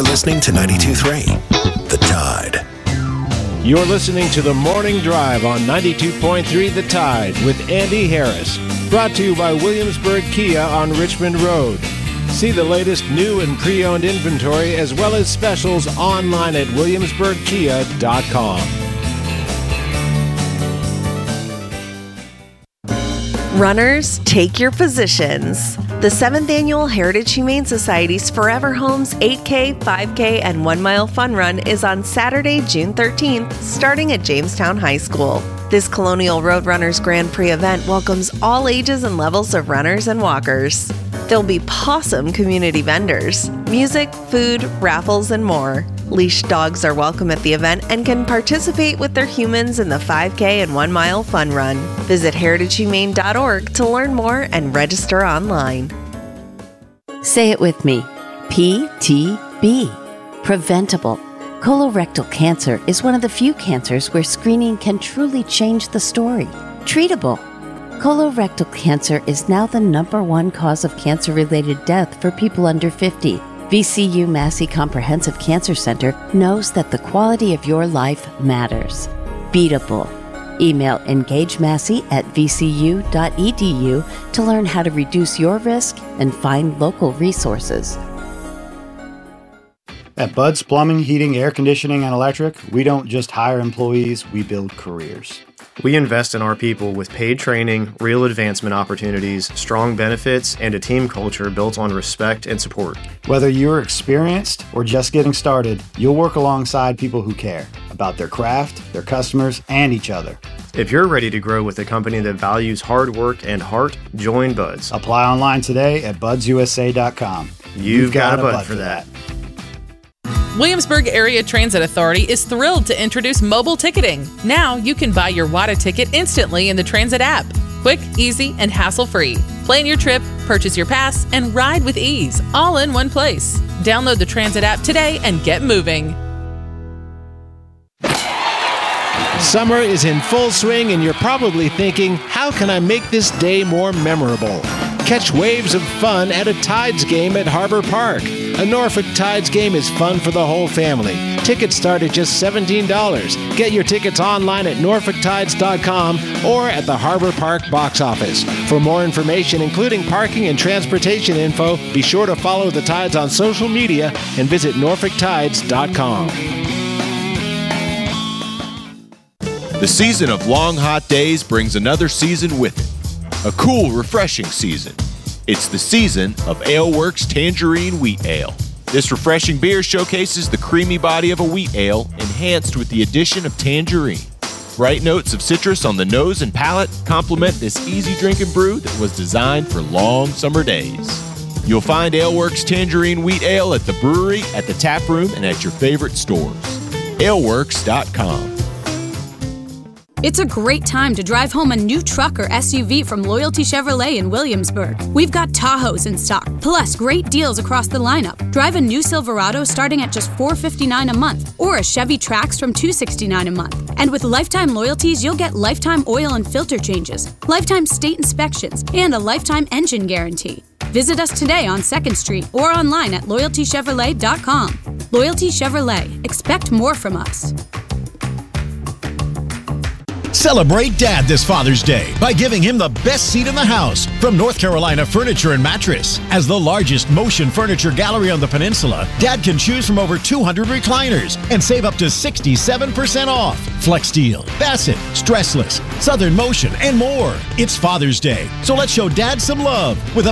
You're listening to 92.3 The Tide. You're listening to The Morning Drive on 92.3 The Tide with Andy Harris. Brought to you by Williamsburg Kia on Richmond Road. See the latest new and pre-owned inventory as well as specials online at williamsburgkia.com. Runners, take your positions. The 7th Annual Heritage Humane Society's Forever Homes 8K, 5K, and 1 Mile Fun Run is on Saturday, June 13th, starting at Jamestown High School. This Colonial Roadrunners Grand Prix event welcomes all ages and levels of runners and walkers. There'll be Possum community vendors, music, food, raffles, and more. Leashed dogs are welcome at the event and can participate with their humans in the 5K and 1 Mile Fun Run. Visit heritagehumane.org to learn more and register online. Say it with me. PTB. Preventable. Colorectal cancer is one of the few cancers where screening can truly change the story. Treatable. Colorectal cancer is now the #1 cause of cancer-related death for people under 50. VCU Massey Comprehensive Cancer Center knows that the quality of your life matters. Beatable. Email engagemassey@vcu.edu to learn how to reduce your risk and find local resources. At Bud's Plumbing, Heating, Air Conditioning, and Electric, we don't just hire employees, we build careers. We invest in our people with paid training, real advancement opportunities, strong benefits, and a team culture built on respect and support. Whether you're experienced or just getting started, you'll work alongside people who care about their craft, their customers, and each other. If you're ready to grow with a company that values hard work and heart, join Buds. Apply online today at budsusa.com. You've got a Bud for that. Williamsburg Area Transit Authority is thrilled to introduce mobile ticketing. Now you can buy your WATA ticket instantly in the Transit app. Quick, easy, and hassle-free. Plan your trip, purchase your pass, and ride with ease, all in one place. Download the Transit app today and get moving. Summer is in full swing and you're probably thinking, how can I make this day more memorable? Catch waves of fun at a Tides game at Harbor Park. A Norfolk Tides game is fun for the whole family. Tickets start at just $17. Get your tickets online at norfolktides.com or at the Harbor Park box office. For more information, including parking and transportation info, be sure to follow the Tides on social media and visit norfolktides.com. The season of long, hot days brings another season with it. A cool, refreshing season. It's the season of AleWorks Tangerine Wheat Ale. This refreshing beer showcases the creamy body of a wheat ale, enhanced with the addition of tangerine. Bright notes of citrus on the nose and palate complement this easy drinking brew that was designed for long summer days. You'll find AleWorks Tangerine Wheat Ale at the brewery, at the tap room, and at your favorite stores. AleWorks.com. It's a great time to drive home a new truck or SUV from Loyalty Chevrolet in Williamsburg. We've got Tahoes in stock, plus great deals across the lineup. Drive a new Silverado starting at just $459 a month, or a Chevy Trax from $269 a month. And with lifetime loyalties, you'll get lifetime oil and filter changes, lifetime state inspections, and a lifetime engine guarantee. Visit us today on 2nd Street or online at loyaltychevrolet.com. Loyalty Chevrolet. Expect more from us. Celebrate Dad this Father's Day by giving him the best seat in the house from North Carolina Furniture and Mattress. As the largest motion furniture gallery on the peninsula, Dad can choose from over 200 recliners and save up to 67% off. FlexSteel, Bassett, Stressless, Southern Motion, and more. It's Father's Day, so let's show Dad some love with a